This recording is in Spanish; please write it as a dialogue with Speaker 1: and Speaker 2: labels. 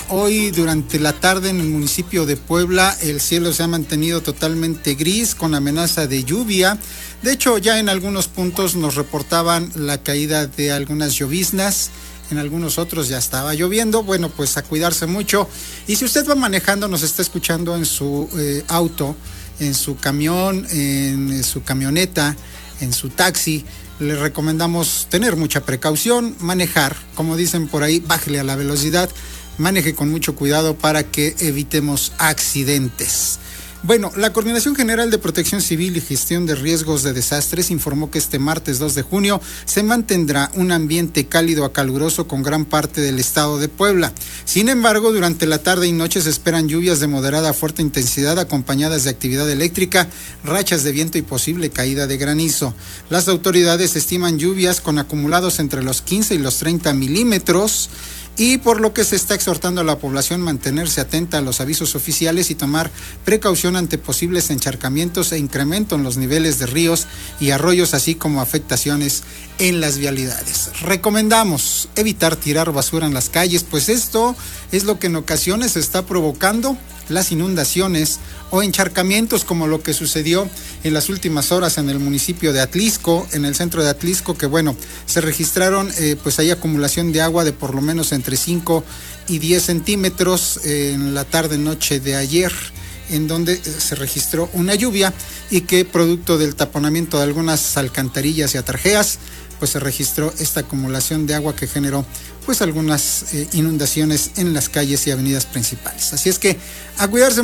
Speaker 1: Hoy durante la tarde en el municipio de Puebla el cielo se ha mantenido totalmente gris con amenaza de lluvia. De hecho, ya en algunos puntos nos reportaban la caída de algunas lloviznas. En algunos otros ya estaba lloviendo. Bueno, pues a cuidarse mucho. Y si usted va manejando, nos está escuchando en su auto, en su camión, en su camioneta, en su taxi, le recomendamos tener mucha precaución, manejar, como dicen por ahí, bájele a la velocidad, maneje con mucho cuidado para que evitemos accidentes. Bueno, la Coordinación General de Protección Civil y Gestión de Riesgos de Desastres informó que este martes 2 de junio se mantendrá un ambiente cálido a caluroso con gran parte del estado de Puebla. Sin embargo, durante la tarde y noche se esperan lluvias de moderada a fuerte intensidad acompañadas de actividad eléctrica, rachas de viento y posible caída de granizo. Las autoridades estiman lluvias con acumulados entre los 15 y los 30 milímetros. Y por lo que se está exhortando a la población mantenerse atenta a los avisos oficiales y tomar precaución ante posibles encharcamientos e incremento en los niveles de ríos y arroyos, así como afectaciones en las vialidades. Recomendamos evitar tirar basura en las calles, pues esto es lo que en ocasiones está provocando las inundaciones o encharcamientos, como lo que sucedió en las últimas horas en el municipio de Atlisco, en el centro de Atlisco, que bueno, se registraron pues hay acumulación de agua de por lo menos entre 5 y 10 centímetros en la tarde-noche de ayer, en donde se registró una lluvia y que producto del taponamiento de algunas alcantarillas y atarjeas, pues se registró esta acumulación de agua que generó pues algunas inundaciones en las calles y avenidas principales. Así es que a cuidarse